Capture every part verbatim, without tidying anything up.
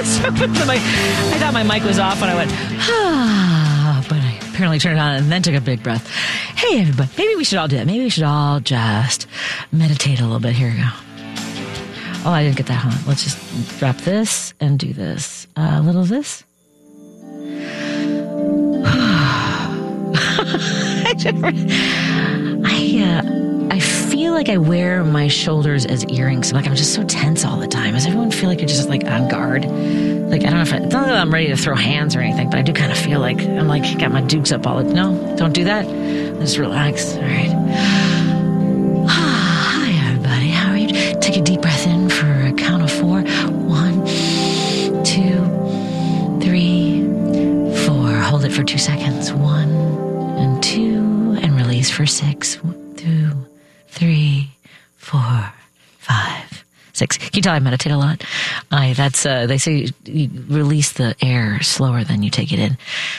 So my, I thought my mic was off when I went, ah, but I apparently turned it on and then took a big breath. Hey, everybody, maybe we should all do that. Maybe we should all just meditate a little bit. Here we go. Oh, I didn't get that, huh? Let's just drop this and do this. Uh, a little of this. I, uh, I feel like I wear my shoulders as earrings. Like I'm just so tense all the time. Does everyone feel like you're just like on guard? Like, I don't know if I, it's not that I'm ready to throw hands or anything, but I do kind of feel like I'm like, got my dukes up all the, no, don't do that. Just relax. All right. Hi, everybody. How are you? Take a deep breath in for a count of four. One, two, three, four. Hold it for two seconds. One and two, and release for six. Two, three, four, five, six. Can you tell I meditate a lot? I, that's, uh, they say you release the air slower than you take it in.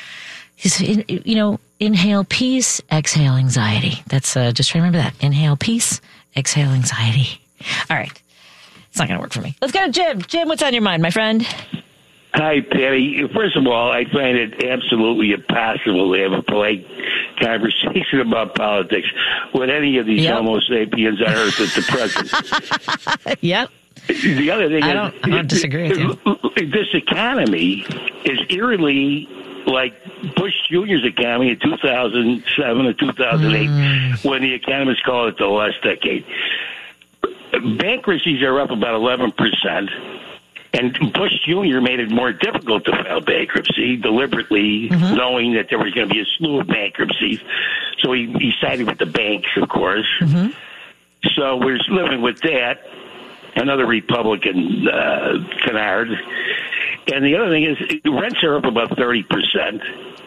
You know, inhale peace, exhale anxiety. That's, uh, just remember that. Inhale peace, exhale anxiety. All right. It's not going to work for me. Let's go to Jim. Jim, what's on your mind, my friend? Hi, Patty. First of all, I find it absolutely impossible to have a polite conversation about politics with any of these yep. Homo sapiens on Earth at the present. Yep. The other thing I is, don't, I don't disagree with you. This economy is eerily like Bush Junior's economy in two thousand seven or two thousand eight, mm. when the economists called it the last decade. Bankruptcies are up about eleven percent. And Bush Junior made it more difficult to file bankruptcy, deliberately mm-hmm. knowing that there was going to be a slew of bankruptcies. So he, he sided with the banks, of course. Mm-hmm. So we're living with that. Another Republican uh, canard. And the other thing is, rents are up about thirty percent.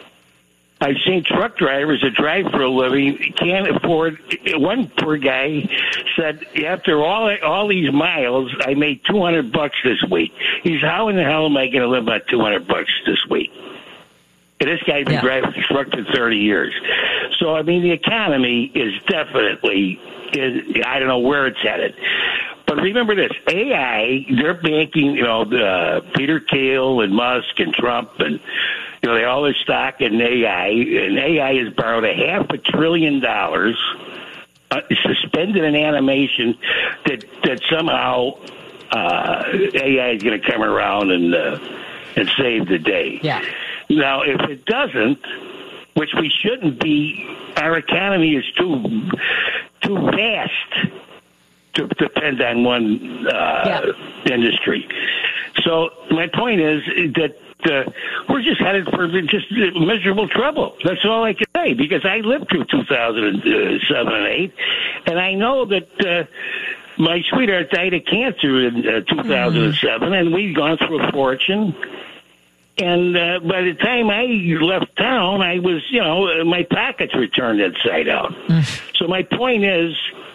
I've seen truck drivers that drive for a living can't afford. One poor guy said, after all all these miles, I made two hundred bucks this week. He said, how in the hell am I going to live on two hundred bucks this week? And this guy's been yeah. driving a truck for thirty years. So, I mean, the economy is definitely, is, I don't know where it's headed. But remember this, A I, they're banking, you know, uh, Peter Thiel and Musk and Trump and, you know, they all their stock in A I, and A I has borrowed a half a trillion dollars, uh, suspended an animation that that somehow uh, A I is going to come around and uh, and save the day. Yeah. Now, if it doesn't, which we shouldn't be, our economy is too too vast to depend on one uh, yeah. industry. So my point is that. Uh, we're just headed for just miserable trouble. That's all I can say, because I lived through two thousand seven and eight, and I know that uh, my sweetheart died of cancer in uh, two thousand seven, mm. and we'd gone through a fortune. And uh, by the time I left town, I was, you know, my pockets were turned inside out. Mm. So my point is,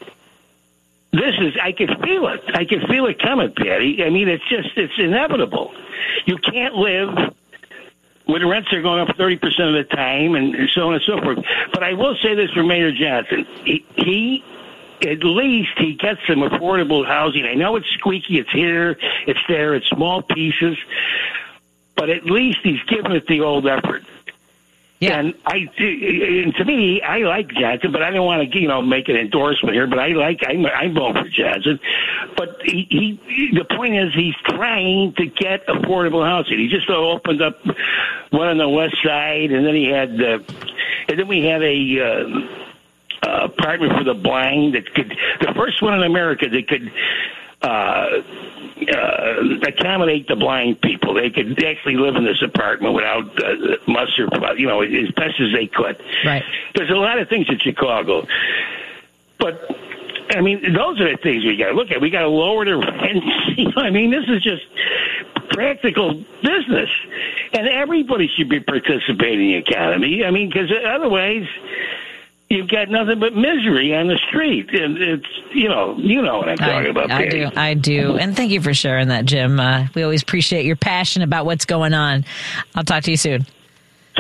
this is, I can feel it. I can feel it coming, Patty. I mean, it's just, it's inevitable. You can't live when rents are going up thirty percent of the time and so on and so forth. But I will say this for Mayor Johnson. He, he at least he gets some affordable housing. I know it's squeaky. It's here. It's there. It's small pieces. But at least he's given it the old effort. Yeah. And I, and to me, I like Johnson, but I don't want to, you know, make an endorsement here. But I like, I'm, I'm voting for Johnson. But he, he, the point is, he's trying to get affordable housing. He just opened up one on the west side, and then he had, uh, and then we had a uh, uh, apartment for the blind that could, the first one in America that could. Uh, uh, accommodate the blind people. They could actually live in this apartment without uh, mustard, you know, as best as they could. Right. There's a lot of things in Chicago. But, I mean, those are the things we got to look at. We got to lower the rents. You know, I mean, this is just practical business. And everybody should be participating in the economy. I mean, because otherwise you've got nothing but misery on the street. And it's, you know, you know what I'm talking I, about. I Patty. do. I do. And thank you for sharing that, Jim. Uh, we always appreciate your passion about what's going on. I'll talk to you soon.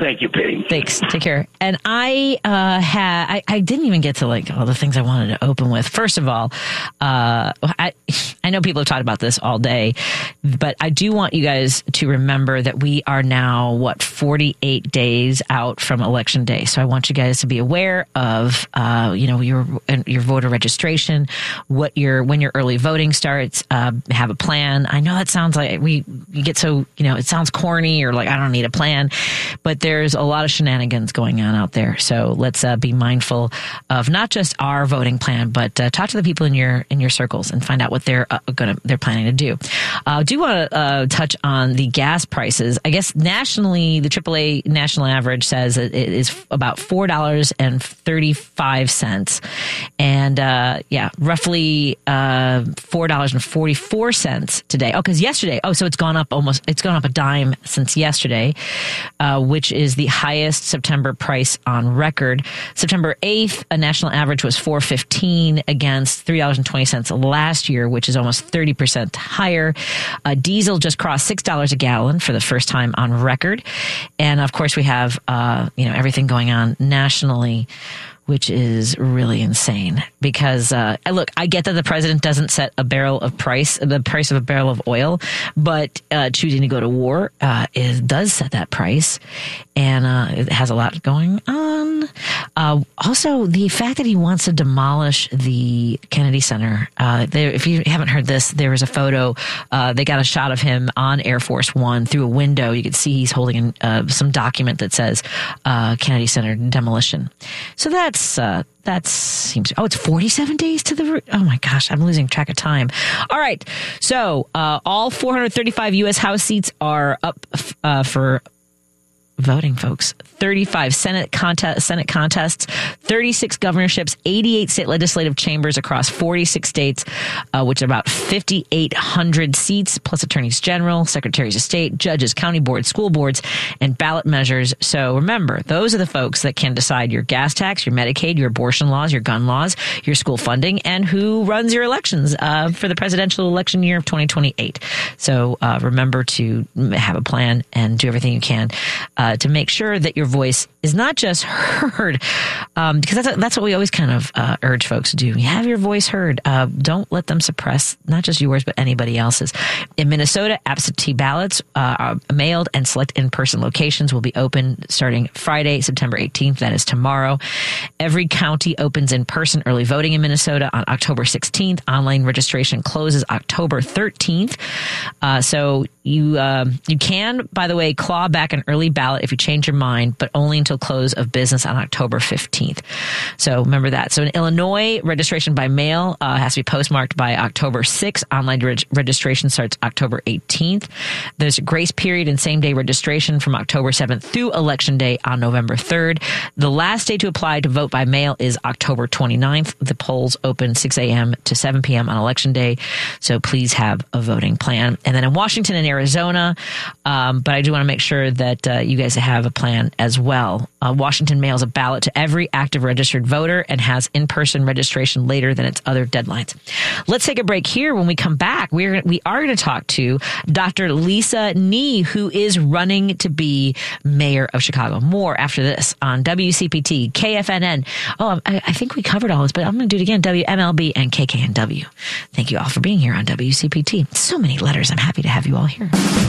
Thank you, Penny. Thanks. Take care. And I uh, had I, I didn't even get to like all the things I wanted to open with. First of all, uh, I I know people have talked about this all day, but I do want you guys to remember that we are now what forty-eight days out from Election Day. So I want you guys to be aware of uh, you know your your voter registration, what your when your early voting starts. Uh, have a plan. I know that sounds like we you get so you know it sounds corny or like I don't need a plan, but there's a lot of shenanigans going on out there. So let's uh, be mindful of not just our voting plan, but uh, talk to the people in your in your circles and find out what they're uh, going to they're planning to do. I uh, do want to uh, touch on the gas prices. I guess nationally, the triple A national average says it is about four dollars and thirty-five cents, and uh, yeah, roughly uh, four dollars and forty-four cents today. Oh, because yesterday, oh, so it's gone up almost. It's gone up a dime since yesterday, uh, which is the highest September price on record. September eighth, a national average was four fifteen against three dollars and twenty cents last year, which is almost thirty percent higher. Uh, diesel just crossed six dollars a gallon for the first time on record. And of course, we have, uh, you know, everything going on nationally, which is really insane because, uh, look, I get that the president doesn't set a barrel of price, the price of a barrel of oil, but uh, choosing to go to war uh, is, does set that price, and uh, it has a lot going on. Uh, also, the fact that he wants to demolish the Kennedy Center. Uh, there, if you haven't heard this, there was a photo. Uh, they got a shot of him on Air Force One through a window. You could see he's holding uh, some document that says uh, Kennedy Center demolition. So that's Uh, that seems, oh, it's forty-seven days to the, oh my gosh, I'm losing track of time. All right. So, uh, all four hundred thirty-five U S House seats are up, uh, for voting, folks. thirty-five Senate contest, Senate contests, thirty-six governorships, eighty-eight state legislative chambers across forty-six states, uh, which are about fifty-eight hundred seats, plus attorneys general, secretaries of state, judges, county boards, school boards, and ballot measures. So remember, those are the folks that can decide your gas tax, your Medicaid, your abortion laws, your gun laws, your school funding, and who runs your elections uh, for the presidential election year of twenty twenty-eight. So uh, remember to have a plan and do everything you can uh, to make sure that your voice is not just heard, um, because that's that's what we always kind of uh, urge folks to do. You have your voice heard. Uh, don't let them suppress not just yours, but anybody else's. In Minnesota, absentee ballots uh, are mailed and select in-person locations will be open starting Friday, September eighteenth. That is tomorrow. Every county opens in-person early voting in Minnesota on October sixteenth. Online registration closes October thirteenth. Uh, so you uh, you can, by the way, claw back an early ballot if you change your mind, but only until close of business on October fifteenth. So remember that. So in Illinois, registration by mail uh, has to be postmarked by October sixth. Online reg- registration starts October eighteenth. There's a grace period in same-day registration from October seventh through Election Day on November third. The last day to apply to vote by mail is October twenty-ninth. The polls open six a.m. to seven p.m. on Election Day. So please have a voting plan. And then in Washington and Arizona, um, but I do want to make sure that uh, you guys have a plan as well. Uh, Washington mails a ballot to every active registered voter and has in-person registration later than its other deadlines. Let's take a break here. When we come back, we're we are going to talk to Doctor Lisa Nee, who is running to be mayor of Chicago. More after this on W C P T, K F N N. Oh, I, I think we covered all this, but I'm going to do it again. W M L B and K K N W. Thank you all for being here on W C P T. So many letters. I'm happy to have you all here.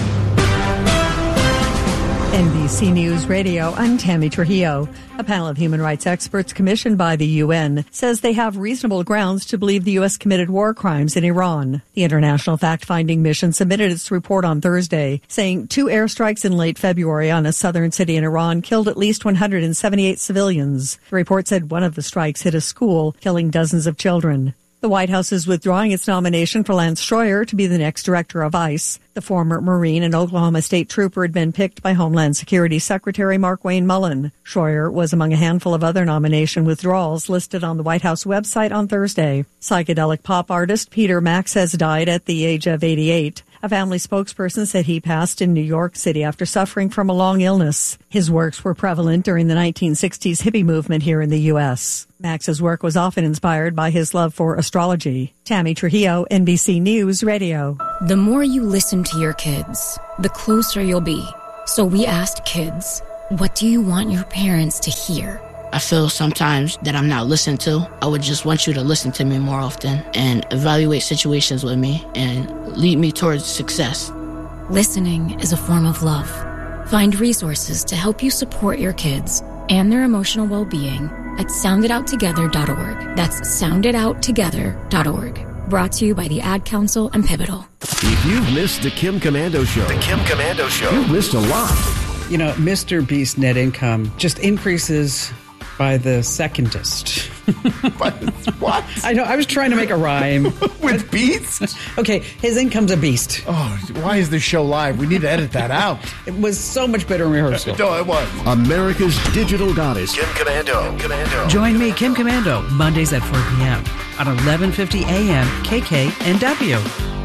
N B C News Radio, I'm Tammy Trujillo. A panel of human rights experts commissioned by the U N says they have reasonable grounds to believe the U S committed war crimes in Iran. The International Fact-Finding Mission submitted its report on Thursday, saying two airstrikes in late February on a southern city in Iran killed at least one hundred seventy-eight civilians. The report said one of the strikes hit a school, killing dozens of children. The White House is withdrawing its nomination for Lance Schroyer to be the next director of ICE. The former Marine and Oklahoma State Trooper had been picked by Homeland Security Secretary Markwayne Mullin. Schroyer was among a handful of other nomination withdrawals listed on the White House website on Thursday. Psychedelic pop artist Peter Max has died at the age of eighty-eight. A family spokesperson said he passed in New York City after suffering from a long illness. His works were prevalent during the nineteen sixties hippie movement here in the U S. Max's work was often inspired by his love for astrology. Tammy Trujillo, N B C News Radio. The more you listen to your kids, the closer you'll be. So we asked kids, What do you want your parents to hear? I feel sometimes that I'm not listened to. I would just want you to listen to me more often and evaluate situations with me and lead me towards success. Listening is a form of love. Find resources to help you support your kids and their emotional well-being at sound it out together dot org. That's sound it out together dot org. Brought to you by the Ad Council and Pivotal. If you've missed the Kim Komando Show, The Kim Komando Show, you've missed a lot. You know, Mister Beast net income just increases by the secondest. What? I know, I was trying to make a rhyme. With beast? Okay, his income's a beast. Oh, why is this show live? We need to edit that out. It was so much better in rehearsal. No, it was. America's digital goddess. Kim Komando. Kim Komando. Join me, Kim Komando, Mondays at four p.m. on eleven fifty a.m. K K N W.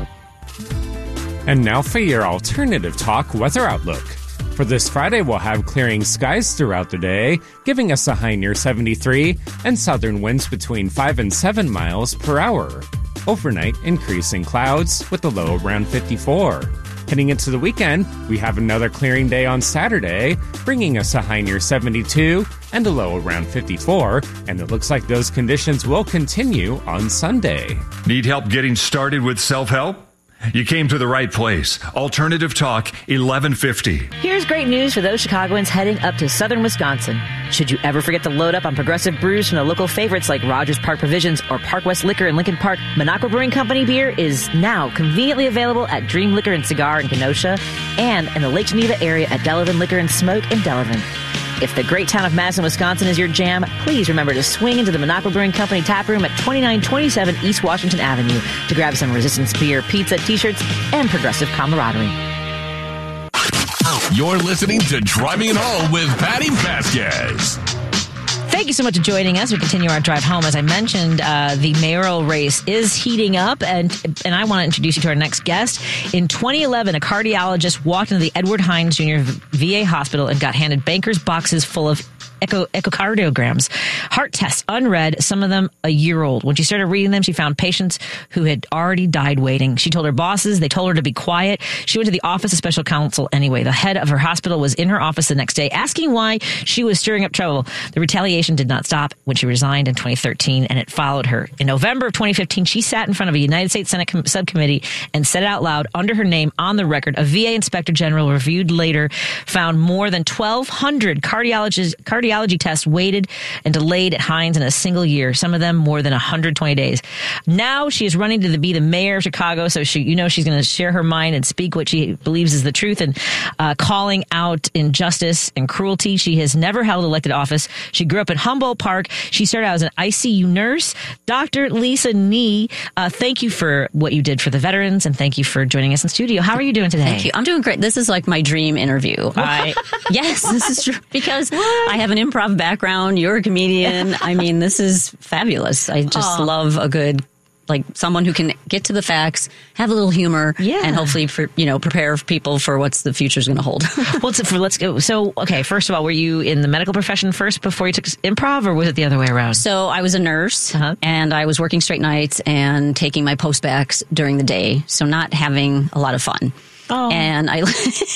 And now for your alternative talk weather outlook. For this Friday, we'll have clearing skies throughout the day, giving us a high near seventy-three and southern winds between five and seven miles per hour. Overnight, increasing clouds with a low around fifty-four. Heading into the weekend, we have another clearing day on Saturday, bringing us a high near seventy-two and a low around fifty-four, and it looks like those conditions will continue on Sunday. Need help getting started with self-help? You came to the right place. Alternative Talk, eleven fifty. Here's great news for those Chicagoans heading up to southern Wisconsin. Should you ever forget to load up on Progressive brews from the local favorites like Rogers Park Provisions or Park West Liquor in Lincoln Park, Minocqua Brewing Company beer is now conveniently available at Dream Liquor and Cigar in Kenosha and in the Lake Geneva area at Delavan Liquor and Smoke in Delavan. If the great town of Madison, Wisconsin is your jam, please remember to swing into the Minocqua Brewing Company tap room at twenty-nine twenty-seven East Washington Avenue to grab some Resistance beer, pizza, t-shirts, and progressive camaraderie. You're listening to Driving It Home with Patty Vasquez. Thank you so much for joining us. We continue our drive home. As I mentioned, uh, the mayoral race is heating up, and and I want to introduce you to our next guest. In twenty eleven, a cardiologist walked into the Edward Hines Junior V A hospital and got handed banker's boxes full of echo echocardiograms, heart tests, unread, some of them a year old. When she started reading them, she found patients who had already died waiting. She told her bosses, they told her to be quiet. She went to the office of special counsel anyway. The head of her hospital was in her office the next day asking why she was stirring up trouble. The retaliation did not stop when she resigned in twenty thirteen, and it followed her. In November of twenty fifteen, she sat in front of a United States Senate com- subcommittee and said it out loud under her name on the record. A V A inspector general reviewed later found more than twelve hundred cardiologists, cardiology tests waited and delayed at Hines in a single year, some of them more than one hundred twenty days. Now she is running to the, be the mayor of Chicago, so she, you know, she's going to share her mind and speak what she believes is the truth and uh, calling out injustice and cruelty. She has never held elected office. She grew up in Humboldt Park. She started out as an I C U nurse. Doctor Lisa Nee, uh, thank you for what you did for the veterans, and thank you for joining us in studio. How are you doing today? Thank you. I'm doing great. This is like my dream interview. I, yes, this is true because what? I have an improv background. You're a comedian. I mean, this is fabulous. I just Aww. love a good, like someone who can get to the facts, have a little humor, yeah. and hopefully, for, you know, prepare people for what's the future's going to hold. well, for, let's go. So, okay, first of all, were you in the medical profession first before you took improv, or was it the other way around? So I was a nurse, uh-huh. and I was working straight nights and taking my post-backs during the day, so not having a lot of fun. Oh. And I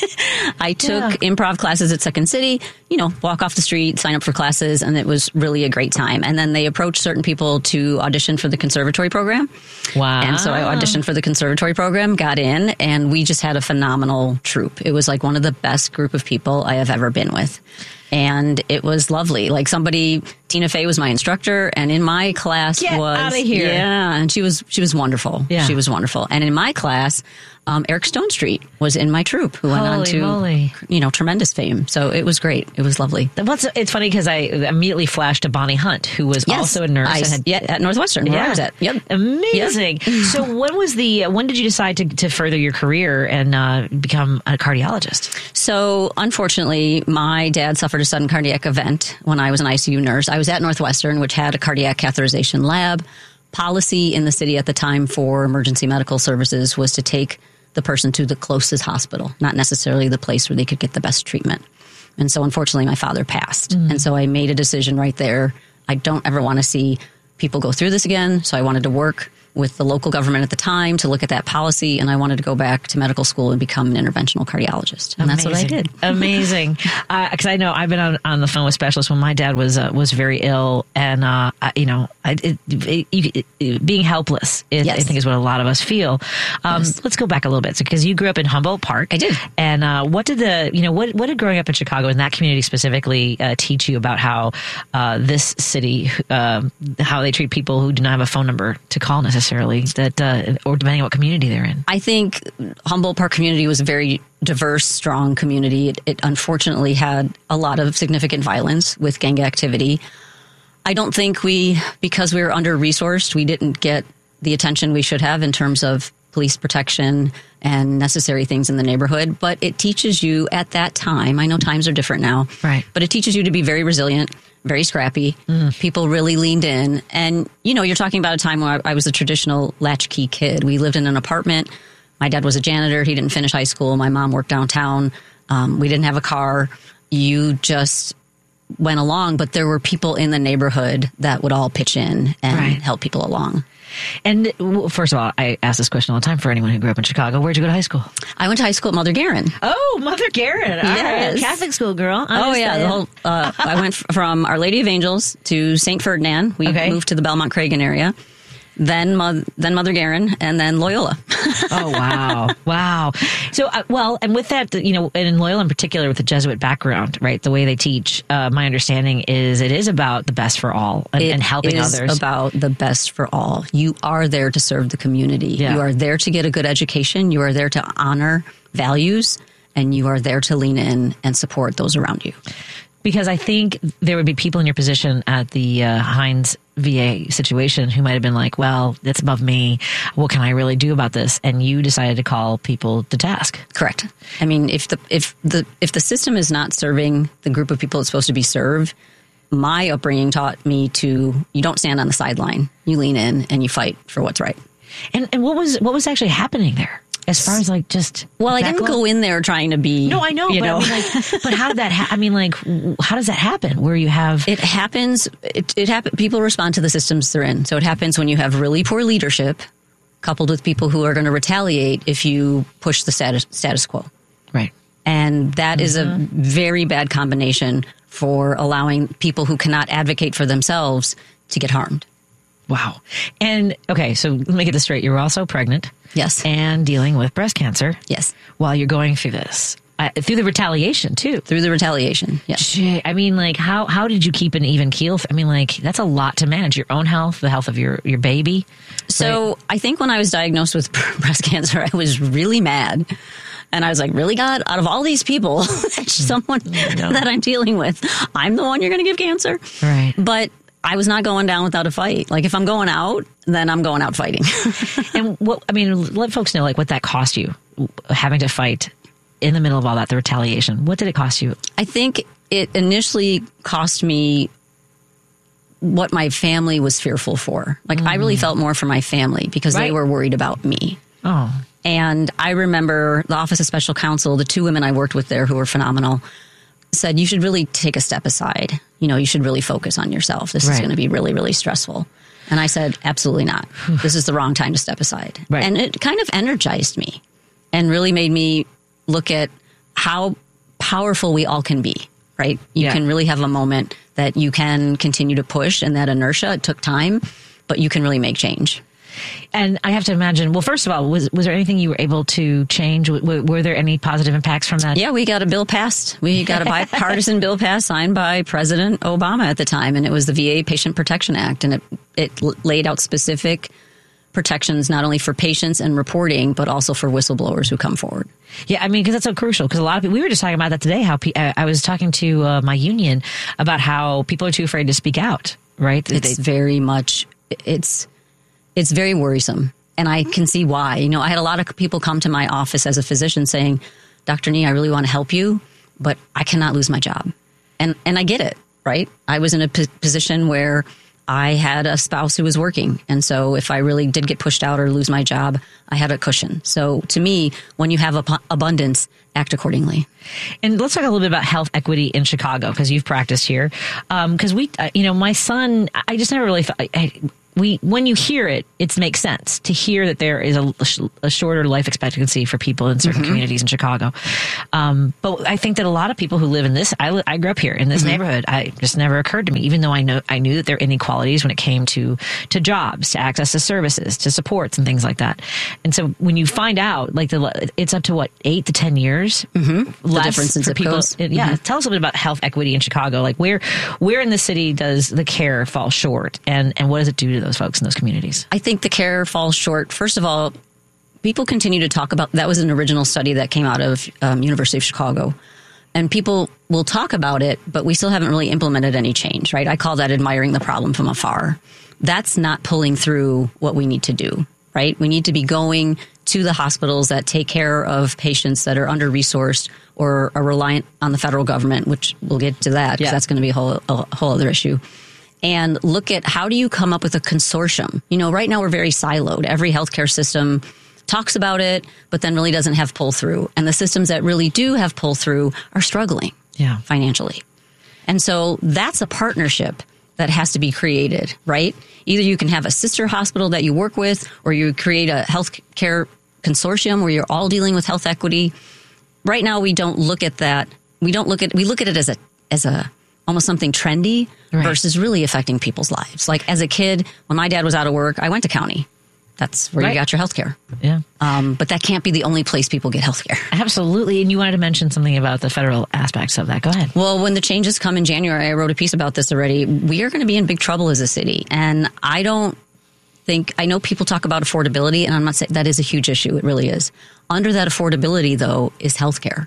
I took yeah. improv classes at Second City, you know, walk off the street, sign up for classes, and it was really a great time. And then they approached certain people to audition for the conservatory program. Wow. And so I auditioned for the conservatory program, got in, and we just had a phenomenal troupe. It was like one of the best group of people I have ever been with. And it was lovely. Like somebody, Tina Fey was my instructor, and in my class Get was out of here. Yeah, and she was she was wonderful. Yeah. She was wonderful. And in my class, um, Eric Stone Street was in my troupe, who went Holy on to moly. you know tremendous fame. So it was great. It was lovely. What's it's funny because I immediately flashed to Bonnie Hunt, who was yes, also a nurse. I, and had, yeah, at Northwestern, where yeah. I was at. Yep, amazing. Yep. So when was the when did you decide to, to further your career and uh, become a cardiologist? So unfortunately, my dad suffered a sudden cardiac event when I was an I C U nurse. I was at Northwestern, which had a cardiac catheterization lab. Policy in the city at the time for emergency medical services was to take the person to the closest hospital, not necessarily the place where they could get the best treatment. And so unfortunately, my father passed. Mm. And so I made a decision right there. I don't ever want to see people go through this again. So I wanted to work with the local government at the time to look at that policy, and I wanted to go back to medical school and become an interventional cardiologist, and that's what I did. Amazing, because uh, I know I've been on, on the phone with specialists when my dad was uh, was very ill, and uh, I, you know, I, it, it, it, it, being helpless, it, yes. I think, is what a lot of us feel. Um, yes. Let's go back a little bit, because so, you grew up in Humboldt Park. I did, and uh, what did the you know what what did growing up in Chicago in that community specifically uh, teach you about how uh, this city, uh, how they treat people who do not have a phone number to call necessarily, that uh, or depending on what community they're in? I think Humboldt Park community was a very diverse, strong community. It, it unfortunately had a lot of significant violence with gang activity. I don't think we, because we were under-resourced, we didn't get the attention we should have in terms of police protection and necessary things in the neighborhood. But it teaches you at that time, I know times are different now, right? But it teaches you to be very resilient, very scrappy. Mm. People really leaned in. And, you know, you're talking about a time where I was a traditional latchkey kid. We lived in an apartment. My dad was a janitor. He didn't finish high school. My mom worked downtown. Um, we didn't have a car. You just went along. But there were people in the neighborhood that would all pitch in and right. help people along. And first of all, I ask this question all the time for anyone who grew up in Chicago. Where'd you go to high school? I went to high school at Mother Guerin. Oh, Mother Guerin. All yes. right. Catholic school girl. Oh, yeah. The whole, uh, I went from Our Lady of Angels to Saint Ferdinand. We okay. moved to the Belmont-Cragen area. Then, Mo- then Mother Guerin, and then Loyola. Oh, wow. Wow. So, uh, well, and with that, you know, and in Loyola in particular, with the Jesuit background, right, the way they teach, uh, my understanding is it is about the best for all and, and helping others. It is about the best for all. You are there to serve the community. Yeah. You are there to get a good education. You are there to honor values, and you are there to lean in and support those around you. Because I think there would be people in your position at the uh, Hines V A situation who might have been like, well, that's above me. What can I really do about this? And you decided to call people to task. Correct. I mean, if the if the if the system is not serving the group of people it's supposed to be served, my upbringing taught me to, you don't stand on the sideline. You lean in and you fight for what's right. And and what was what was actually happening there? As far as like just well, I didn't go in there trying to be. No, I know, you but know. I mean, like, but how did that? Ha- I mean, like, how does that happen? Where you have it happens. It it happen. People respond to the systems they're in. So it happens when you have really poor leadership, coupled with people who are going to retaliate if you push the status status quo. Right, and that mm-hmm. is a very bad combination for allowing people who cannot advocate for themselves to get harmed. Wow. And okay, so let me get this straight. You were also pregnant. Yes. And dealing with breast cancer. Yes. While you're going through this. Uh, through the retaliation, too. Through the retaliation, yes. Gee, I mean, like, how how did you keep an even keel? I mean, like, that's a lot to manage. Your own health, the health of your, your baby. So right? I think when I was diagnosed with breast cancer, I was really mad. And I was like, really, God? Out of all these people, someone no. that I'm dealing with, I'm the one you're going to give cancer? Right. But I was not going down without a fight. Like, if I'm going out, then I'm going out fighting. And what, I mean, let folks know, like, what that cost you, having to fight in the middle of all that, the retaliation. What did it cost you? I think it initially cost me what my family was fearful for. Like, mm. I really felt more for my family because right. they were worried about me. Oh. And I remember the Office of Special Counsel, the two women I worked with there who were phenomenal, said, you should really take a step aside. You know, you should really focus on yourself. This right. is going to be really, really stressful. And I said, absolutely not. This is the wrong time to step aside. Right. And it kind of energized me and really made me look at how powerful we all can be, right? You yeah. can really have a moment that you can continue to push, and that inertia, it took time, but you can really make change. And I have to imagine, well, first of all, was was there anything you were able to change? W- were there any positive impacts from that? Yeah, we got a bill passed. We got a bipartisan bill passed signed by President Obama at the time, and it was the V A Patient Protection Act, and it, it laid out specific protections not only for patients and reporting, but also for whistleblowers who come forward. Yeah, I mean, because that's so crucial. Because a lot of people, we were just talking about that today, how pe- I was talking to uh, my union about how people are too afraid to speak out, right? It's they, very much, it's... It's very worrisome, and I can see why. You know, I had a lot of people come to my office as a physician saying, Doctor Nee, I really want to help you, but I cannot lose my job. And and I get it, right? I was in a p- position where I had a spouse who was working, and so if I really did get pushed out or lose my job, I had a cushion. So to me, when you have ab- abundance, act accordingly. And let's talk a little bit about health equity in Chicago, because you've practiced here. Because um, we, uh, you know, my son, I just never really thought... I, we when you hear it, it makes sense to hear that there is a, a shorter life expectancy for people in certain mm-hmm. communities in Chicago. Um, but I think that a lot of people who live in this, I, li- I grew up here in this mm-hmm. neighborhood. I just never occurred to me, even though I know I knew that there are inequalities when it came to to jobs, to access to services, to supports and things like that. And so when you find out, like the it's up to what eight to ten years mm-hmm. less the difference in for zip people. codes. It, yeah, Mm-hmm. tell us a bit about health equity in Chicago. Like where where in the city does the care fall short, and and what does it do to those folks in those communities? I think the care falls short. First of all, people continue to talk about, that was an original study that came out of um, University of Chicago. And people will talk about it, but we still haven't really implemented any change, right? I call that admiring the problem from afar. That's not pulling through what we need to do, right? We need to be going to the hospitals that take care of patients that are under-resourced or are reliant on the federal government, which we'll get to that because yeah. that's going to be a whole, a whole other issue. And look at how do you come up with a consortium? You know, right now we're very siloed. Every healthcare system talks about it, but then really doesn't have pull through. And the systems that really do have pull through are struggling yeah. financially. And so that's a partnership that has to be created, right? Either you can have a sister hospital that you work with, or you create a healthcare consortium where you're all dealing with health equity. Right now, we don't look at that. We don't look at, we look at it as a, as a, almost something trendy right. versus really affecting people's lives. Like as a kid, when my dad was out of work, I went to county. That's where right. you got your health care. Yeah. Um, but that can't be the only place people get health care. Absolutely. And you wanted to mention something about the federal aspects of that. Go ahead. Well, when the changes come in January, I wrote a piece about this already. We are going to be in big trouble as a city. And I don't think, I know people talk about affordability, and I'm not saying that is a huge issue. It really is. Under that affordability, though, is health care.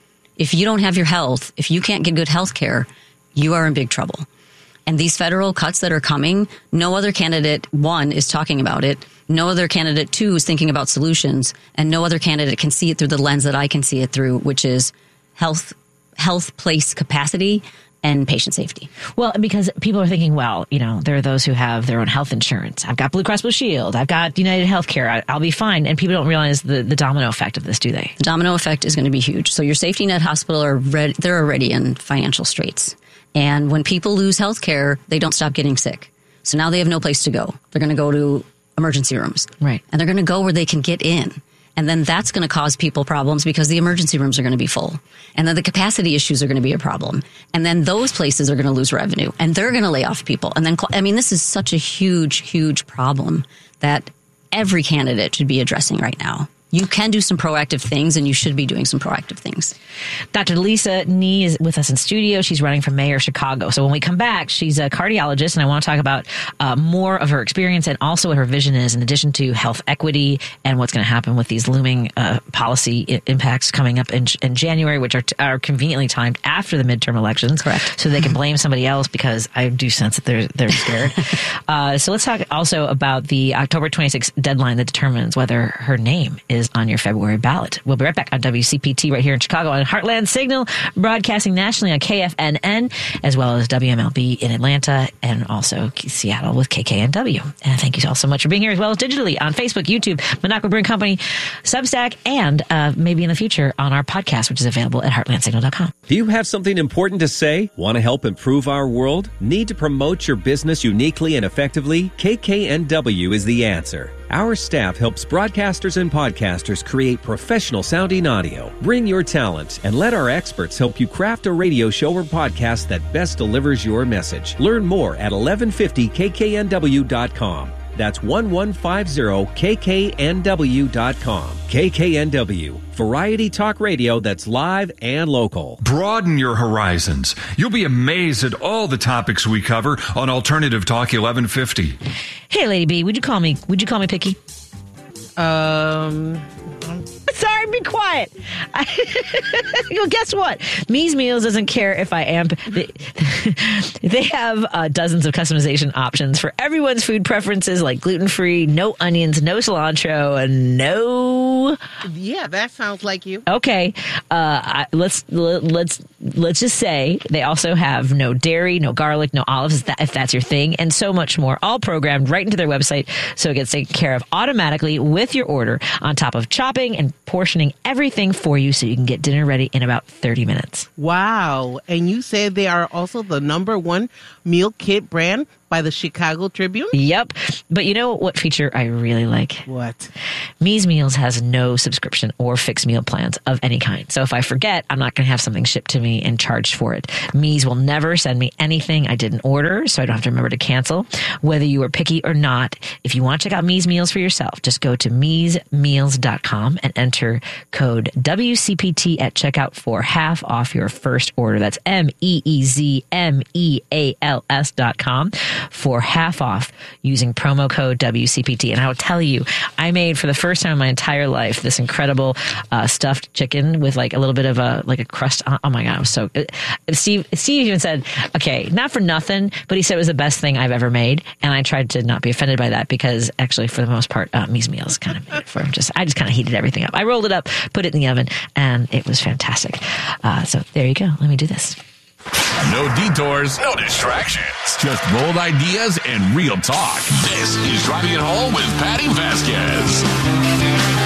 If you don't have your health, if you can't get good health care, you are in big trouble. And these federal cuts that are coming, no other candidate, one, is talking about it. No other candidate, two, is thinking about solutions. And no other candidate can see it through the lens that I can see it through, which is health, health place capacity and patient safety. Well, because people are thinking, well, you know, there are those who have their own health insurance. I've got Blue Cross Blue Shield. I've got United Healthcare. I, I'll be fine. And people don't realize the, the domino effect of this, do they? The domino effect is going to be huge. So your safety net hospital are red, they're already in financial straits. And when people lose health care, they don't stop getting sick. So now they have no place to go. They're going to go to emergency rooms. Right. And they're going to go where they can get in. And then that's going to cause people problems because the emergency rooms are going to be full. And then the capacity issues are going to be a problem. And then those places are going to lose revenue. And they're going to lay off people. And then, I mean, this is such a huge, huge problem that every candidate should be addressing right now. You can do some proactive things, and you should be doing some proactive things. Doctor Lisa Nee is with us in studio. She's running for mayor of Chicago. So when we come back, she's a cardiologist, and I want to talk about uh, more of her experience and also what her vision is in addition to health equity and what's going to happen with these looming uh, policy I- impacts coming up in, in January, which are, t- are conveniently timed after the midterm elections. Correct. So they can blame somebody else because I do sense that they're, they're scared. uh, so let's talk also about the October twenty-sixth deadline that determines whether her name is on your February ballot. We'll be right back on W C P T right here in Chicago on Heartland Signal, broadcasting nationally on K F N N, as well as W M L B in Atlanta and also Seattle with K K N W. And thank you all so much for being here, as well as digitally on Facebook, YouTube, Minocqua Brewing Company, Substack, and uh, maybe in the future on our podcast, which is available at heartland signal dot com. Do you have something important to say? Want to help improve our world? Need to promote your business uniquely and effectively? K K N W is the answer. Our staff helps broadcasters and podcasters create professional sounding audio. Bring your talent and let our experts help you craft a radio show or podcast that best delivers your message. Learn more at eleven fifty K K N W dot com. That's eleven fifty K K N W dot com. K K N W, variety talk radio that's live and local. Broaden your horizons. You'll be amazed at all the topics we cover on Alternative Talk eleven fifty. Hey, Lady B, would you call me? Would you call me picky? Um. Sorry, be quiet. I, well, guess what? Me's Meals doesn't care if I am. They, they have uh, dozens of customization options for everyone's food preferences, like gluten-free, no onions, no cilantro, and no. Yeah, that sounds like you. Okay, uh, I, let's let's let's just say they also have no dairy, no garlic, no olives, if, that, if that's your thing, and so much more. All programmed right into their website, so it gets taken care of automatically with your order. On top of chopping and portioning everything for you so you can get dinner ready in about thirty minutes. Wow. And you said they are also the number one meal kit brand by the Chicago Tribune? Yep. But you know what feature I really like? What? Me's Meals has no subscription or fixed meal plans of any kind. So if I forget, I'm not going to have something shipped to me and charged for it. Me's will never send me anything I didn't order, so I don't have to remember to cancel. Whether you are picky or not, if you want to check out Me's Meals for yourself, just go to me's meals dot com and enter code W C P T at checkout for half off your first order. That's M E E Z M E A L S dot com for half off using promo code W C P T. And I will tell you, I made for the first time in my entire life this incredible uh, stuffed chicken with like a little bit of a like a crust. On, oh my God, it was so good. Steve, Steve even said, okay, not for nothing, but he said it was the best thing I've ever made. And I tried to not be offended by that because actually for the most part, uh, Me's Meals kind of made it for him. Just, I just kind of heated everything up. I rolled it up, put it in the oven, and it was fantastic. Uh, so there you go. Let me do this. No detours, no distractions. Just bold ideas and real talk. This is Driving It Home with Patty Vasquez.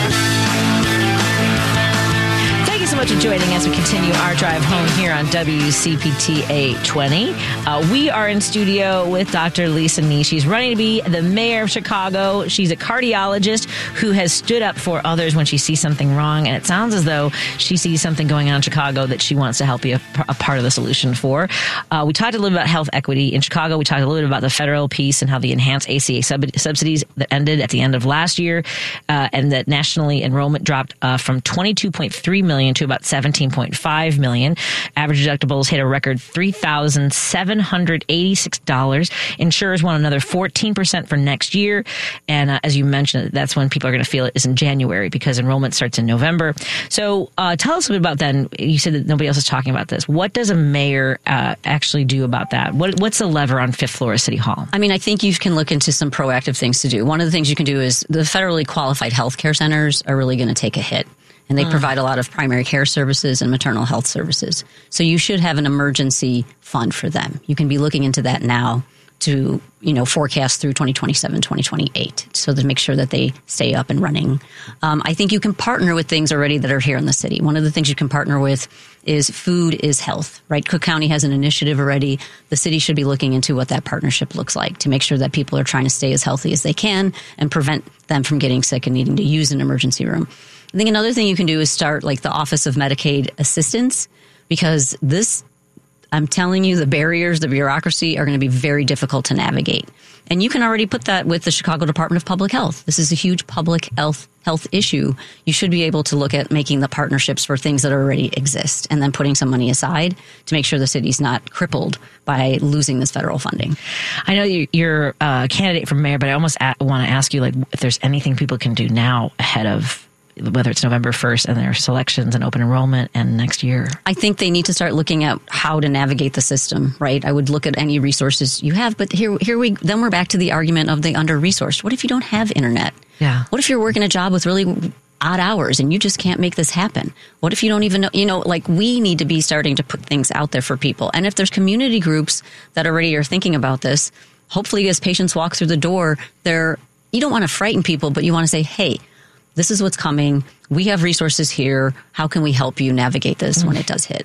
Thank you so much for joining us. We continue our drive home here on W C P T eight twenty. Uh, we are in studio with Doctor Lisa Nee. She's running to be the mayor of Chicago. She's a cardiologist who has stood up for others when she sees something wrong. And it sounds as though she sees something going on in Chicago that she wants to help be a, a part of the solution for. Uh, we talked a little bit about health equity in Chicago. We talked a little bit about the federal piece and how the enhanced A C A sub- subsidies that ended at the end of last year uh, and that nationally enrollment dropped uh, from twenty-two point three million to about seventeen point five million. Average deductibles hit a record three thousand seven hundred eighty-six dollars. Insurers want another fourteen percent for next year. And uh, as you mentioned, that's when people are going to feel it is in January because enrollment starts in November. So uh, tell us a bit about then. You said that nobody else is talking about this. What does a mayor uh, actually do about that? What, what's the lever on fifth floor of City Hall? I mean, I think you can look into some proactive things to do. One of the things you can do is the federally qualified healthcare centers are really going to take a hit. And they mm. provide a lot of primary care services and maternal health services. So you should have an emergency fund for them. You can be looking into that now to, you know, forecast through twenty twenty-seven, twenty twenty-eight, so to make sure that they stay up and running. Um, I think you can partner with things already that are here in the city. One of the things you can partner with is food is health, right? Cook County has an initiative already. The city should be looking into what that partnership looks like to make sure that people are trying to stay as healthy as they can and prevent them from getting sick and needing to use an emergency room. I think another thing you can do is start like the Office of Medicaid Assistance, because this, I'm telling you, the barriers, the bureaucracy are going to be very difficult to navigate. And you can already put that with the Chicago Department of Public Health. This is a huge public health health issue. You should be able to look at making the partnerships for things that already exist and then putting some money aside to make sure the city's not crippled by losing this federal funding. I know you're a candidate for mayor, but I almost want to ask you, like, if there's anything people can do now ahead of whether it's November first and their selections and open enrollment and next year. I think they need to start looking at how to navigate the system, right? I would look at any resources you have, but here, here we, then we're back to the argument of the under-resourced. What if you don't have internet? Yeah. What if you're working a job with really odd hours and you just can't make this happen? What if you don't even know, you know, like we need to be starting to put things out there for people. And if there's community groups that already are thinking about this, hopefully as patients walk through the door, they're, you don't want to frighten people, but you want to say, hey, this is what's coming. We have resources here. How can we help you navigate this mm-hmm. when it does hit?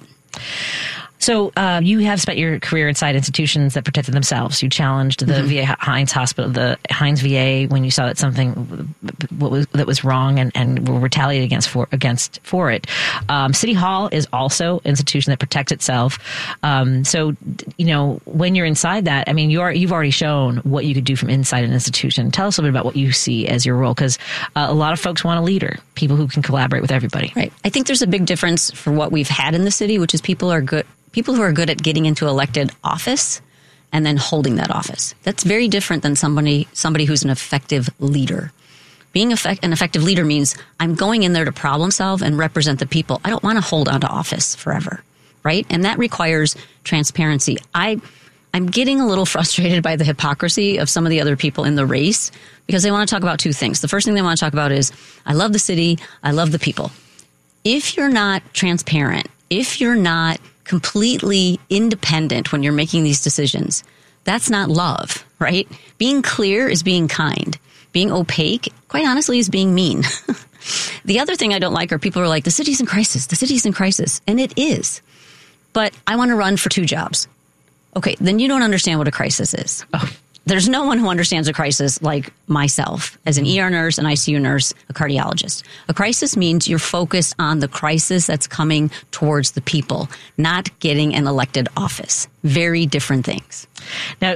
So uh, you have spent your career inside institutions that protected themselves. You challenged the mm-hmm. V A Hines Hospital, the Hines V A, when you saw that something what was, that was wrong and, and were retaliated against for against for it. Um, City Hall is also an institution that protects itself. Um, so, you know, when you're inside that, I mean, you are, you've already shown what you could do from inside an institution. Tell us a little bit about what you see as your role, because uh, a lot of folks want a leader, people who can collaborate with everybody. Right. I think there's a big difference for what we've had in the city, which is people are good. People who are good at getting into elected office and then holding that office. That's very different than somebody somebody who's an effective leader. Being effect, an effective leader means I'm going in there to problem solve and represent the people. I don't want to hold on to office forever, right? And that requires transparency. I, I'm getting a little frustrated by the hypocrisy of some of the other people in the race because they want to talk about two things. The first thing they want to talk about is, I love the city, I love the people. If you're not transparent, if you're not completely independent when you're making these decisions, that's not love, right? Being clear is being kind. Being opaque, quite honestly, is being mean. The other thing I don't like are people who are like, the city's in crisis, the city's in crisis. And it is. But I want to run for two jobs. Okay, then you don't understand what a crisis is. Oh. there's no one who understands a crisis like myself as an E R nurse, an I C U nurse, a cardiologist. A crisis means you're focused on the crisis that's coming towards the people, not getting an elected office. Very different things. Now,